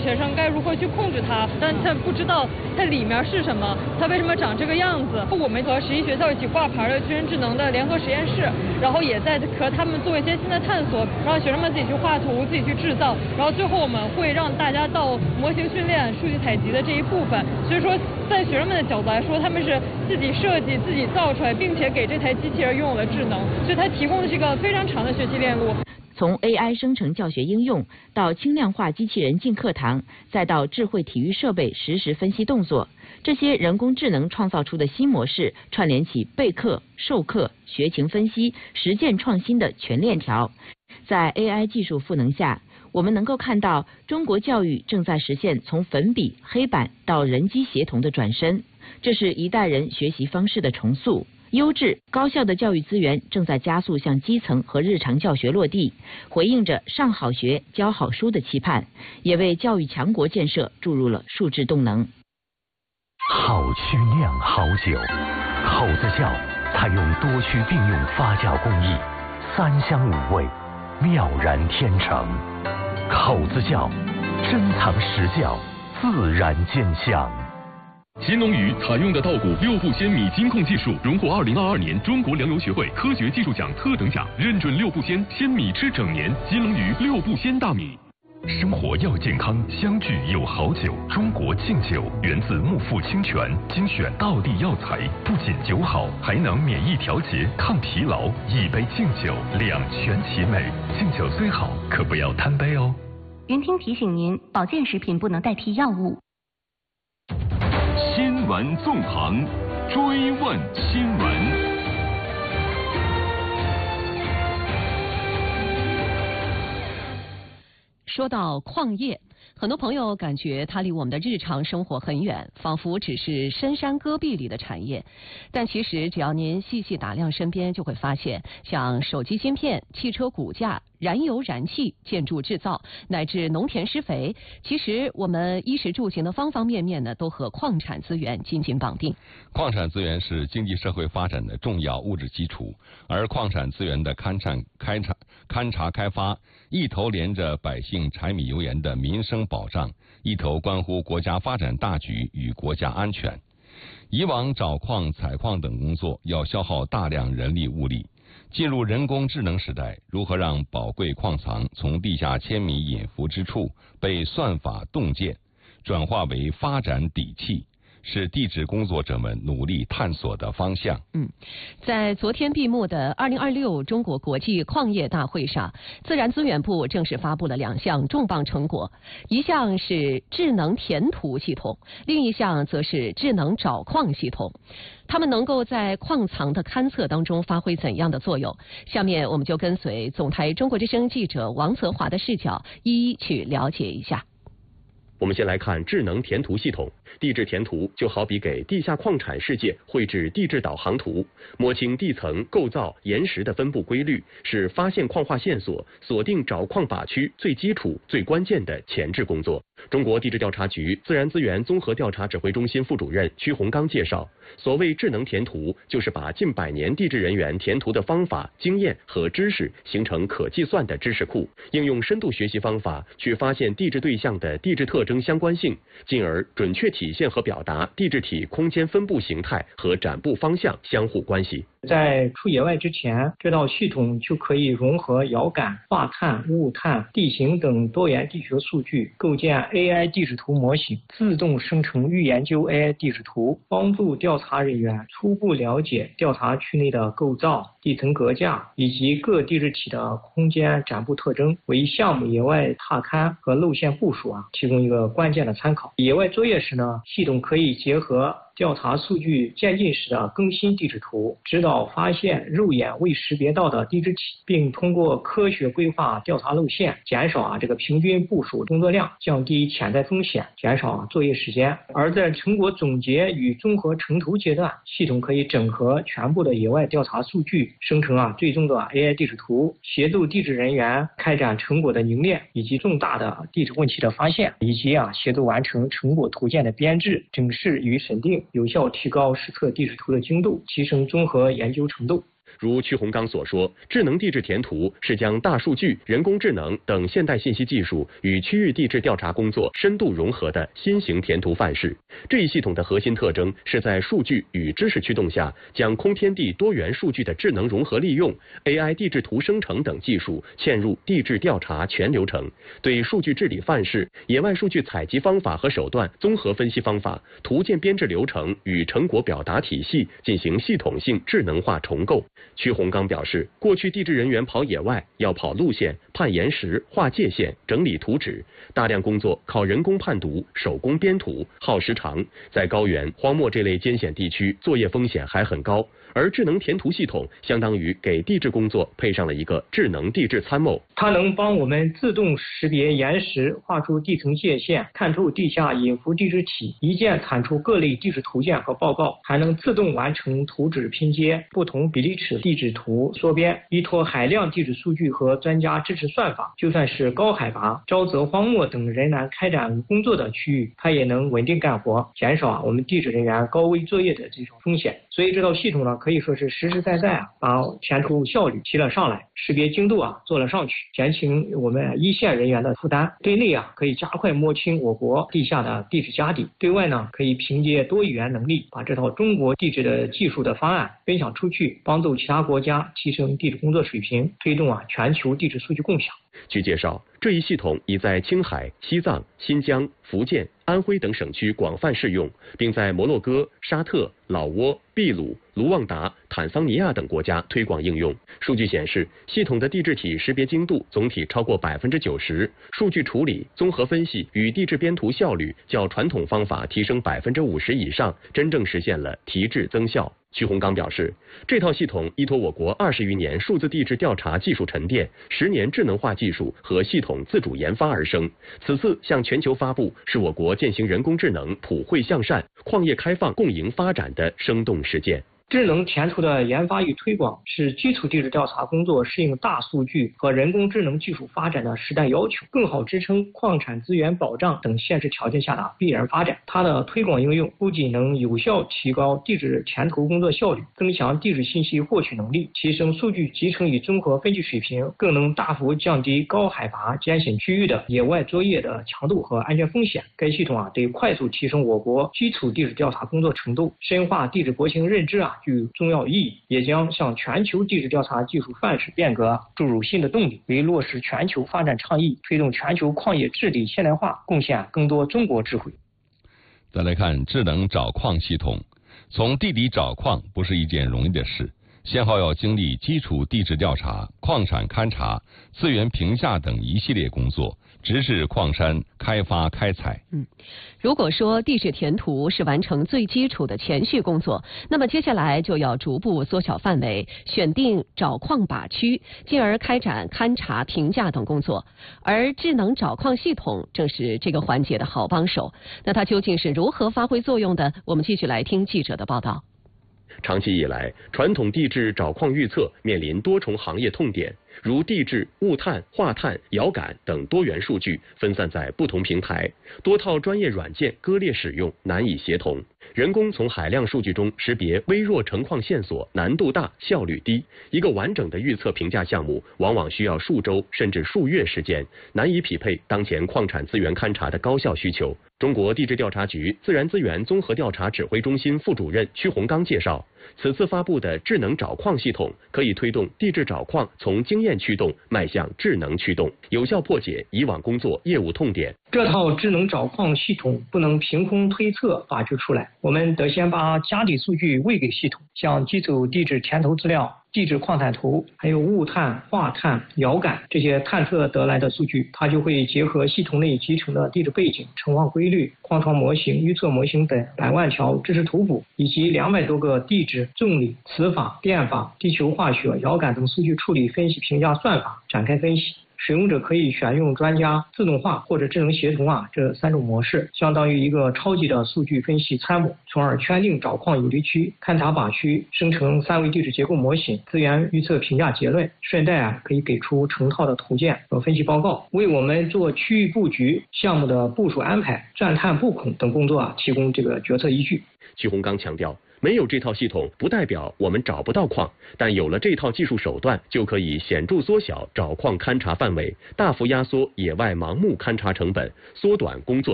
学生该如何去控制它，但他不知道它里面是什么，它为什么长这个样子。我们和11学校一起挂牌的军人智能的联合实验室，然后也在和他们做一些新的探索，让学生们自己去画图，自己去制造，然后最后我们会让大家到模型训练、数据采集的这一部分。所以说，在学生们的角度来说，他们是自己设计、自己造出来，并且给这台机器人拥有了智能，所以它提供的是一个非常长的学习链路。 从 AI 生成教学应用到轻量化机器人进课堂，再到智慧体育设备实时分析动作，这些人工智能创造出的新模式，串联起备课、授课、学情分析、实践创新的全链条。在 AI 技术赋能下，我们能够看到中国教育正在实现从粉笔、黑板到人机协同的转身，这是一代人学习方式的重塑。优质高效的教育资源正在加速向基层和日常教学落地，回应着上好学、教好书的期盼，也为教育强国建设注入了数字动能。 好曲酿好酒，口子窖采用多区并用发酵工艺，3香5味，妙然天成。口子窖珍藏实窖，自然兼香。 新龙鱼采用的稻谷6步鲜米金控技术，荣获2022年中国粮油学会科学技术奖特等奖，认准6步鲜米吃整年。新龙鱼6步鲜大米。 生活要健康，相聚有好酒。中国敬酒源自木富清泉，精选道地药材，不仅酒好，还能免疫调节、抗疲劳。一杯敬酒，两全其美。敬酒虽好，可不要贪杯哦。 云听提醒您，保健食品不能代替药物。 新闻纵横，追问新闻。 说到矿业，很多朋友感觉它离我们的日常生活很远，仿佛只是深山戈壁里的产业。但其实只要您细细打量身边，就会发现，像手机芯片、汽车骨架、燃油燃气、建筑制造，乃至农田施肥，其实我们衣食住行的方方面面呢，都和矿产资源紧紧绑定。 矿产资源是经济社会发展的重要物质基础，而矿产资源的勘察开发，一头连着百姓柴米油盐的民生保障，一头关乎国家发展大局与国家安全。以往找矿、采矿等工作要消耗大量人力物力，进入人工智能时代，如何让宝贵矿藏从地下千米隐伏之处被算法洞见，转化为发展底气，是地质工作者们努力探索的方向。 在昨天闭幕的2026中国国际矿业大会上，自然资源部正式发布了2项重磅成果，一项是智能填图系统，另一项则是智能找矿系统。它们能够在矿藏的勘测当中发挥怎样的作用？下面我们就跟随总台中国之声记者王泽华的视角，一一去了解一下。 我们先来看智能填图系统。地质填图就好比给地下矿产世界绘制地质导航图，摸清地层构造、岩石的分布规律，是发现矿化线索、锁定找矿靶区最基础、最关键的前置工作。中国地质调查局自然资源综合调查指挥中心副主任屈洪刚介绍，所谓智能填图，就是把近100年地质人员填图的方法、经验和知识形成可计算的知识库，应用深度学习方法去发现地质对象的地质特征相关性，进而准确体现和表达地质体空间分布形态和展布方向相互关系。 在出野外之前，这套系统就可以融合遥感、化碳、雾碳、地形等多元地学数据，构建 AI 地质图模型，自动生成预研究 AI 地质图，帮助调查人员初步了解调查区内的构造、地层格架以及各地质体的空间展布特征，为项目野外踏勘和路线部署提供一个关键的参考。野外作业时呢，系统可以结合调查数据渐进时的更新地质图，指导发现肉眼未识别到的地质体，并通过科学规划调查路线，减少这个平均部署工作量，降低潜在风险，减少作业时间。而在成果总结与综合成图阶段，系统可以整合全部的野外调查数据，生成最终的 AI 地质图，协助地质人员开展成果的凝练以及重大的地质问题的发现，以及协助完成成果图件的编制、整饰与审定，有效提高实测地质图的精度，提升综合研究程度。 如曲洪刚所说，智能地质填图是将大数据、人工智能等现代信息技术与区域地质调查工作深度融合的新型填图范式。这一系统的核心特征是在数据与知识驱动下，将空天地多元数据的智能融合利用、AI 地质图生成等技术嵌入地质调查全流程，对数据治理范式、野外数据采集方法和手段、综合分析方法、图鉴编制流程与成果表达体系进行系统性智能化重构。曲洪刚表示，过去地质人员跑野外要跑路线、判岩石、划界限、整理图纸，大量工作靠人工判读、手工编图，耗时长，在高原、荒漠这类艰险地区，作业风险还很高。而智能填图系统相当于给地质工作配上了一个智能地质参谋， 它能帮我们自动识别岩石，画出地层界限，看透地下隐伏地质体，一键产出各类地质图鉴和报告，还能自动完成图纸拼接、不同比例尺地质图缩编。依托海量地质数据和专家支持算法，就算是高海拔、沼泽、荒漠等仍然开展工作的区域，它也能稳定干活，减少我们地质人员高危作业的这种风险。所以这套系统呢，可以说是实实在在把填图效率提了上来，识别精度做了上去，减轻我们一线人员的负担。对内可以加快摸清我国地下的地质家底，对外呢可以凭借多语言能力，把这套中国地质的技术的方案分享出去，帮助其他国家提升地质工作水平，推动全球地质数据共享。 据介绍，这一系统已在青海、西藏、新疆、福建、安徽等省区广泛适用，并在摩洛哥、沙特、老挝、秘鲁、卢旺达、坦桑尼亚等国家推广应用。数据显示，系统的地质体识别精度总体超过90%，数据处理、综合分析与地质编图效率较传统方法提升50%以上，真正实现了提质增效。曲洪刚表示，这套系统依托我国20余年数字地质调查技术沉淀、10年智能化技术和系统自主研发而生。此次向全球发布，是我国践行人工智能普惠向善、矿业开放共赢发展的生动实践。 智能填图的研发与推广是基础地质调查工作适应大数据和人工智能技术发展的时代要求，更好支撑矿产资源保障等现实条件下的必然发展。它的推广应用不仅能有效提高地质填图工作效率，增强地质信息获取能力，提升数据集成与综合分析水平，更能大幅降低高海拔艰险区域的野外作业的强度和安全风险。该系统对快速提升我国基础地质调查工作程度、深化地质国情认知具重要意义，也将向全球地质调查技术范式变革注入新的动力，为落实全球发展倡议、推动全球矿业治理现代化贡献更多中国智慧。 再来看智能找矿系统，从地底找矿不是一件容易的事，先后要经历基础地质调查、矿产勘查、资源评价等一系列工作，直至矿山开发开采。 如果说地质填图是完成最基础的前序工作，那么接下来就要逐步缩小范围，选定找矿靶区，进而开展勘查、评价等工作。而智能找矿系统正是这个环节的好帮手。那它究竟是如何发挥作用的？我们继续来听记者的报道。 长期以来，传统地质找矿预测面临多重行业痛点，如地质、物探、化探、遥感等多元数据分散在不同平台，多套专业软件割裂使用，难以协同。人工从海量数据中识别微弱成矿线索难度大，效率低。一个完整的预测评价项目往往需要数周甚至数月时间，难以匹配当前矿产资源勘查的高效需求。中国地质调查局自然资源综合调查指挥中心副主任曲洪刚介绍，此次发布的智能找矿系统可以推动地质找矿从经验驱动迈向智能驱动，有效破解以往工作业务痛点。 这套智能找矿系统不能凭空推测发掘出来，我们得先把家底数据喂给系统，像基础地质填图资料、地质矿产图，还有物探、化探、遥感这些探测得来的数据，它就会结合系统内集成的地质背景、成矿规律、矿床模型、预测模型等100万条知识图谱，以及200多个地质、重力、磁法、电法、地球化学、遥感等数据处理、分析、评价算法展开分析。使用者可以选用专家、自动化或者智能协同这3种模式，相当于一个超级的数据分析参谋，从而圈定找矿有利区、勘察靶区，生成3维地质结构模型、资源预测评价结论，顺带可以给出成套的图鉴和分析报告，为我们做区域布局、项目的部署安排、钻探布孔等工作提供这个决策依据。 曲洪刚强调， 没有这套系统，不代表我们找不到矿，但有了这套技术手段，就可以显著缩小找矿勘察范围，大幅压缩野外盲目勘察成本，缩短工作